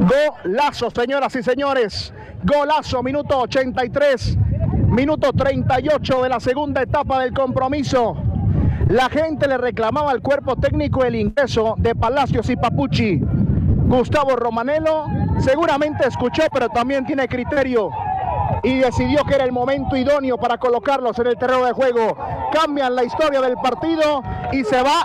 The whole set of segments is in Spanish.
Golazo, señoras y señores. Golazo, minuto 83, minuto 38 de la segunda etapa del compromiso. La gente le reclamaba al cuerpo técnico el ingreso de Palacios y Papucci. Gustavo Romanello seguramente escuchó, pero también tiene criterio y decidió que era el momento idóneo para colocarlos en el terreno de juego. Cambian la historia del partido y se va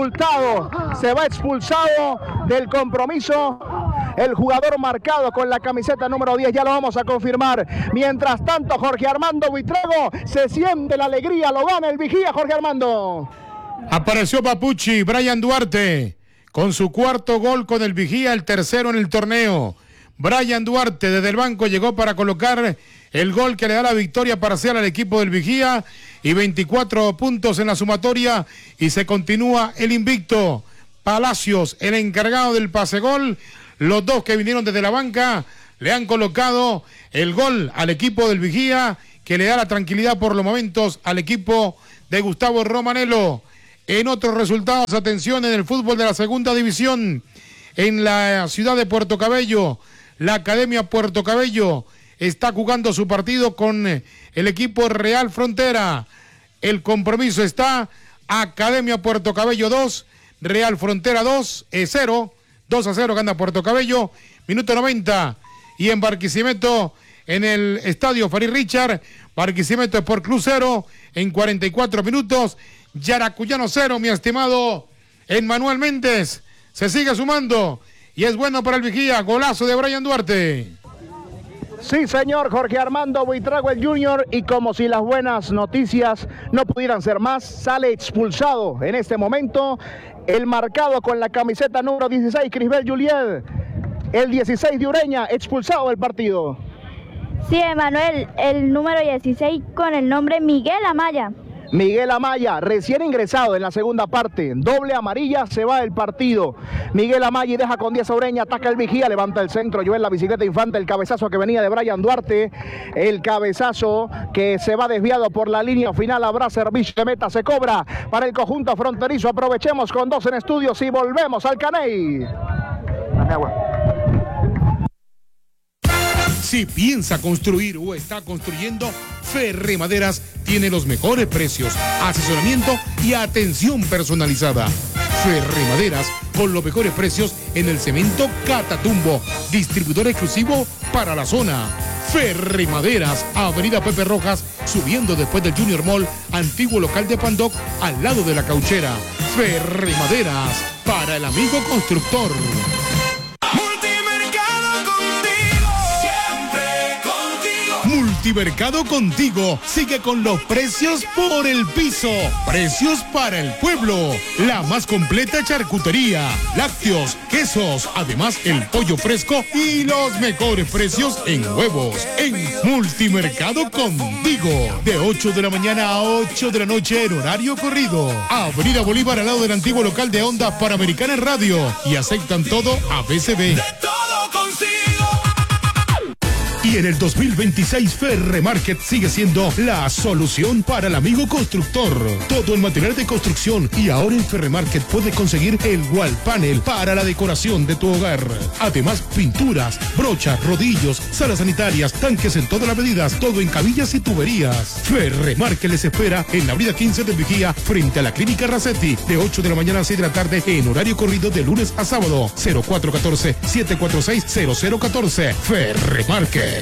expulsado del compromiso el jugador marcado con la camiseta número 10, ya lo vamos a confirmar. Mientras tanto, Jorge Armando Buitrago, se siente la alegría, lo gana el Vigía, Jorge Armando. Apareció Papucci, Brian Duarte, con su cuarto gol con el Vigía, el tercero en el torneo. Brian Duarte desde el banco llegó para colocar el gol que le da la victoria parcial al equipo del Vigía y 24 puntos en la sumatoria y se continúa el invicto. Palacios, el encargado del pase gol, los dos que vinieron desde la banca le han colocado el gol al equipo del Vigía que le da la tranquilidad por los momentos al equipo de Gustavo Romanello. En otros resultados, atención, en el fútbol de la segunda división, en la ciudad de Puerto Cabello, la Academia Puerto Cabello está jugando su partido con el equipo Real Frontera. El compromiso está Academia Puerto Cabello 2, Real Frontera 2-0, 2-0 gana Puerto Cabello, minuto 90. Y en Barquisimeto, en el estadio Farid Richard, Barquisimeto Sport Club 0, en 44 minutos, Yaracuyano 0, mi estimado Emmanuel Méndez, se sigue sumando, y es bueno para el Vigía, golazo de Brian Duarte. Sí, señor, Jorge Armando Buitrago el Junior, y como si las buenas noticias no pudieran ser más, sale expulsado en este momento el marcado con la camiseta número 16, Crisbel Juliet, el 16 de Ureña, expulsado del partido. Sí, Emanuel, el número 16 con el nombre Miguel Amaya. Miguel Amaya, recién ingresado en la segunda parte, doble amarilla, se va del partido. Miguel Amaya y deja con 10 a Ureña, ataca el Vigía, levanta el centro, Joel la bicicleta infante, el cabezazo que venía de Brian Duarte, el cabezazo que se va desviado por la línea final, habrá servicio de meta, se cobra para el conjunto fronterizo. Aprovechemos con 2 en estudios y volvemos al Caney. Dame agua. Si piensa construir o está construyendo, Ferremaderas tiene los mejores precios, asesoramiento y atención personalizada. Ferremaderas con los mejores precios en el cemento Catatumbo, distribuidor exclusivo para la zona. Ferremaderas, Avenida Pepe Rojas, subiendo después del Junior Mall, antiguo local de Pandoc, al lado de la Cauchera. Ferremaderas, para el amigo constructor. Multimercado Contigo sigue con los precios por el piso. Precios para el pueblo. La más completa charcutería, lácteos, quesos, además el pollo fresco y los mejores precios en huevos. En Multimercado Contigo, de 8 de la mañana a 8 de la noche en horario corrido. Avenida Bolívar, al lado del antiguo local de Onda Panamericana Radio, y aceptan todo a BCB. De todo consigo. Y en el 2026 Ferremarket sigue siendo la solución para el amigo constructor. Todo el material de construcción, y ahora en Ferremarket puede conseguir el wall panel para la decoración de tu hogar. Además, pinturas, brochas, rodillos, salas sanitarias, tanques en todas las medidas, todo en cabillas y tuberías. Ferremarket les espera en la avenida 15 del Vigía, frente a la Clínica Racetti, de 8 de la mañana a 6 de la tarde, en horario corrido de lunes a sábado. 0414-746-0014. Ferremarket.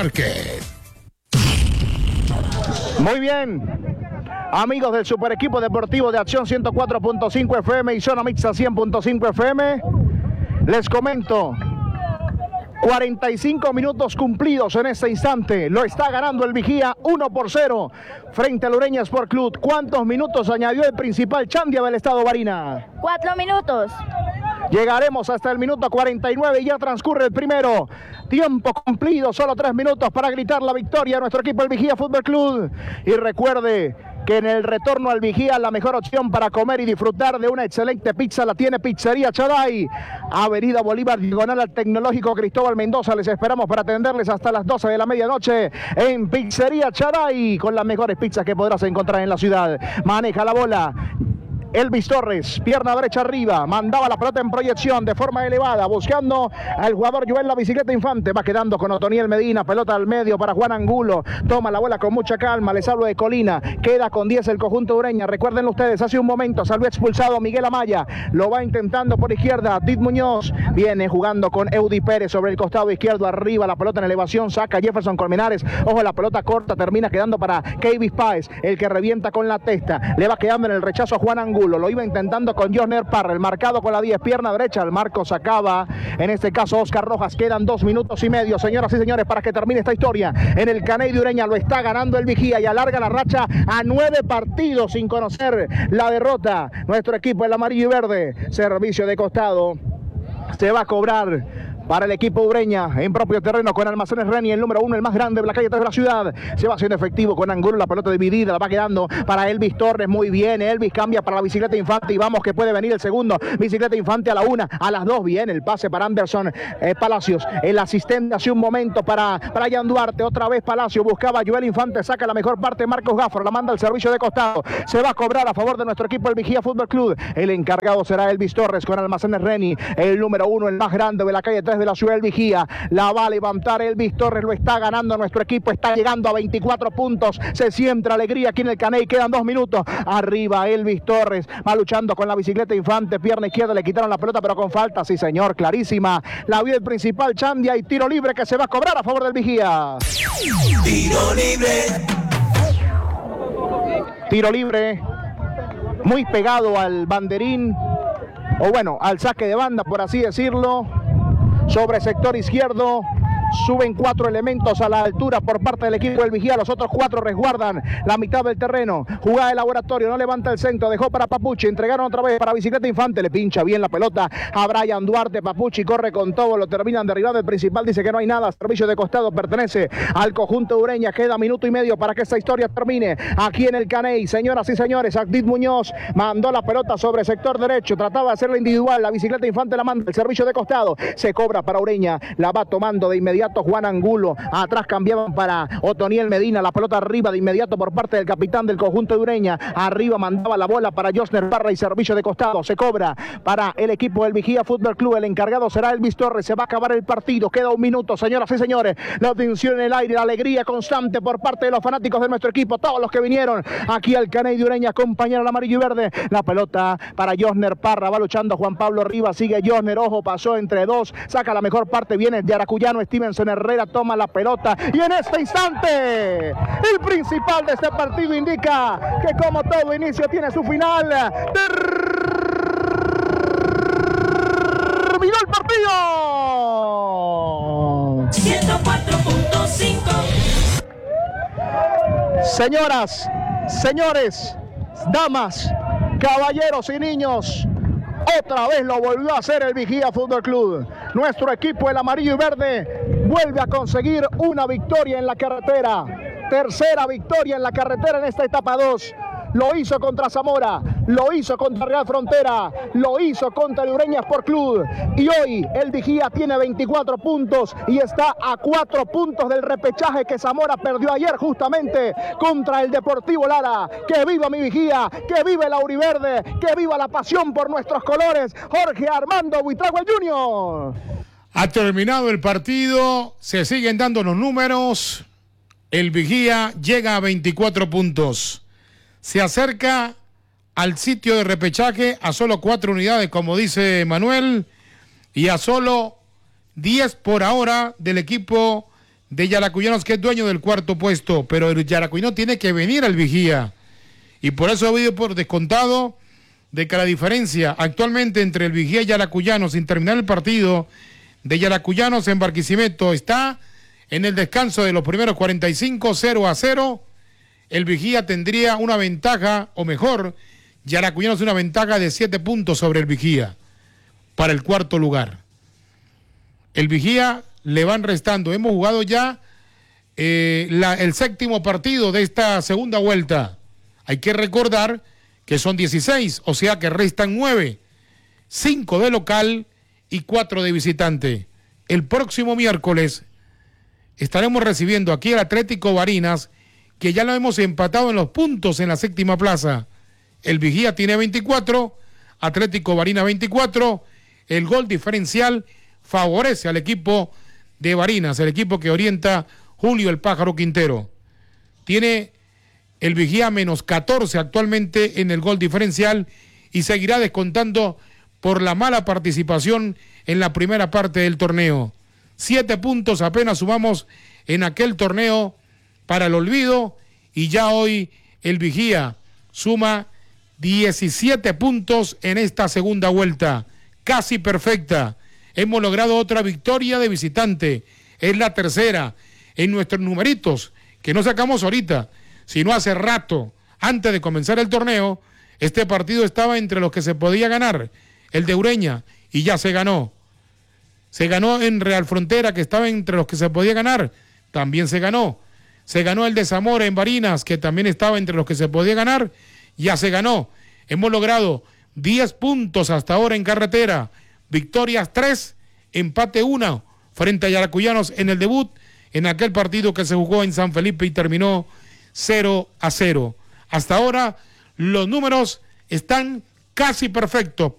Muy bien, amigos del Super Equipo Deportivo de Acción 104.5 FM y Zona Mixta 100.5 FM, les comento, 45 minutos cumplidos en este instante, lo está ganando el Vigía 1-0 frente al Ureña Sport Club. ¿Cuántos minutos añadió el principal Chandia del estado Barinas? 4 minutos. Llegaremos hasta el minuto 49 y ya transcurre el primero. Tiempo cumplido, solo 3 minutos para gritar la victoria a nuestro equipo, el Vigía Fútbol Club. Y recuerde que en el retorno al Vigía la mejor opción para comer y disfrutar de una excelente pizza la tiene Pizzería Chaday. Avenida Bolívar, diagonal al Tecnológico Cristóbal Mendoza. Les esperamos para atenderles hasta las 12 de la medianoche en Pizzería Chaday, con las mejores pizzas que podrás encontrar en la ciudad. Maneja la bola Elvis Torres, pierna derecha arriba, mandaba la pelota en proyección de forma elevada, buscando al jugador Joel La Bicicleta Infante, va quedando con Otoniel Medina, pelota al medio para Juan Angulo, toma la bola con mucha calma, les hablo de Colina, queda con 10 el conjunto Ureña, recuerden ustedes, hace un momento salió expulsado Miguel Amaya, lo va intentando por izquierda, Dit Muñoz, viene jugando con Eudi Pérez sobre el costado izquierdo, arriba la pelota en elevación, saca Jefferson Colmenares, ojo la pelota corta, termina quedando para Keivis Páez, el que revienta con la testa, le va quedando en el rechazo a Juan Angulo, lo iba intentando con Josner Parra, el marcado con la 10, pierna derecha, el marco sacaba, en este caso Oscar Rojas, quedan 2 minutos y medio, señoras y señores, para que termine esta historia, en el Caney de Ureña lo está ganando el Vigía y alarga la racha a 9 partidos sin conocer la derrota, nuestro equipo el amarillo y verde, servicio de costado, se va a cobrar para el equipo Ureña en propio terreno con Almacenes Reni, el número 1, el más grande de la calle 3 de la ciudad. Se va haciendo efectivo con Angulo, la pelota dividida, la va quedando para Elvis Torres, muy bien, Elvis cambia para la Bicicleta Infante y vamos que puede venir el segundo, Bicicleta Infante a la 1, a las 2, bien, el pase para Anderson Palacios, el asistente hace un momento para Brian Duarte, otra vez Palacio, buscaba a Joel Infante, saca la mejor parte Marcos Gafford, la manda al servicio de costado, se va a cobrar a favor de nuestro equipo el Vigía Fútbol Club, el encargado será Elvis Torres con Almacenes Reni, el número 1, el más grande de la calle 3 de la ciudad, el Vigía, la va a levantar Elvis Torres, lo está ganando nuestro equipo, está llegando a 24 puntos, se siente alegría aquí en el Caney, quedan 2 minutos, arriba Elvis Torres, va luchando con la Bicicleta Infante, pierna izquierda, le quitaron la pelota pero con falta, sí señor, clarísima, la vio el principal Chandia y tiro libre que se va a cobrar a favor del Vigía. Tiro libre. Tiro libre, muy pegado al banderín, o bueno, al saque de banda por así decirlo, sobre sector izquierdo, suben 4 elementos a la altura por parte del equipo del Vigía, los otros 4 resguardan la mitad del terreno, jugada de laboratorio, no levanta el centro, dejó para Papuchi, entregaron otra vez para Bicicleta Infante, le pincha bien la pelota a Brian Duarte, Papuchi corre con todo, lo terminan derribando, el principal dice que no hay nada, servicio de costado pertenece al conjunto Ureña, queda minuto y medio para que esta historia termine aquí en el Caney, señoras y señores, Agdit Muñoz mandó la pelota sobre sector derecho, trataba de hacerla individual, la Bicicleta Infante la manda, el servicio de costado, se cobra para Ureña, la va tomando de inmediato Juan Angulo, atrás cambiaban para Otoniel Medina, la pelota arriba de inmediato por parte del capitán del conjunto de Ureña, arriba mandaba la bola para Josner Parra y servicio de costado, se cobra para el equipo del Vigía Fútbol Club, el encargado será Elvis Torres, se va a acabar el partido, queda 1 minuto, señoras y señores, la tensión en el aire, la alegría constante por parte de los fanáticos de nuestro equipo, todos los que vinieron aquí al Caney de Ureña, acompañar al amarillo y verde, la pelota para Josner Parra, va luchando Juan Pablo Rivas, sigue Josner, ojo, pasó entre 2, saca la mejor parte, viene el yaracuyano Stevenson Herrera, toma la pelota y en este instante el principal de este partido indica que como todo inicio tiene su final. Terminó el partido. 104.5. Señoras, señores, damas, caballeros y niños, otra vez lo volvió a hacer el Vigía Fútbol Club. Nuestro equipo, el amarillo y verde, vuelve a conseguir una victoria en la carretera. Tercera victoria en la carretera en esta etapa 2. Lo hizo contra Zamora, lo hizo contra Real Frontera, lo hizo contra el Ureña Sport Club. Y hoy el Vigía tiene 24 puntos y está a 4 puntos del repechaje que Zamora perdió ayer justamente contra el Deportivo Lara. ¡Que viva mi Vigía! ¡Que viva el auriverde! ¡Que viva la pasión por nuestros colores! Jorge Armando Buitrago Jr. Ha terminado el partido, se siguen dando los números. El Vigía llega a 24 puntos. Se acerca al sitio de repechaje a solo 4 unidades, como dice Manuel, y a solo 10 por ahora del equipo de Yaracuyanos, que es dueño del 4º puesto, pero el Yaracuyano tiene que venir al Vigía, y por eso ha habido por descontado de que la diferencia actualmente entre el Vigía y Yaracuyanos, sin terminar el partido de Yaracuyanos en Barquisimeto, está en el descanso de los primeros 45, 0-0, el Vigía tendría una ventaja, o mejor, Yaracuyanos una ventaja de 7 puntos sobre el Vigía para el 4º lugar. El Vigía le van restando. Hemos jugado ya el 7º partido de esta segunda vuelta. Hay que recordar que son 16, o sea que restan 9, 5 de local y 4 de visitante. El próximo miércoles estaremos recibiendo aquí al Atlético Barinas, que ya lo hemos empatado en los puntos en la 7ª plaza, el Vigía tiene 24, Atlético Barinas 24, el gol diferencial favorece al equipo de Barinas, el equipo que orienta Julio el Pájaro Quintero. Tiene el Vigía menos 14 actualmente en el gol diferencial y seguirá descontando por la mala participación en la primera parte del torneo. 7 puntos apenas sumamos en aquel torneo para el olvido y ya hoy el Vigía suma 17 puntos en esta segunda vuelta, casi perfecta. Hemos logrado otra victoria de visitante, es la tercera en nuestros numeritos, que no sacamos ahorita, sino hace rato, antes de comenzar el torneo. Este partido estaba entre los que se podía ganar, el de Ureña, y ya se ganó. Se ganó en Real Frontera, que estaba entre los que se podía ganar, también se ganó. Se ganó el de Zamora en Barinas, que también estaba entre los que se podía ganar, ya se ganó. Hemos logrado 10 puntos hasta ahora en carretera, victorias 3, empate 1 frente a Yaracuyanos en el debut, en aquel partido que se jugó en San Felipe y terminó 0-0. Hasta ahora los números están casi perfectos,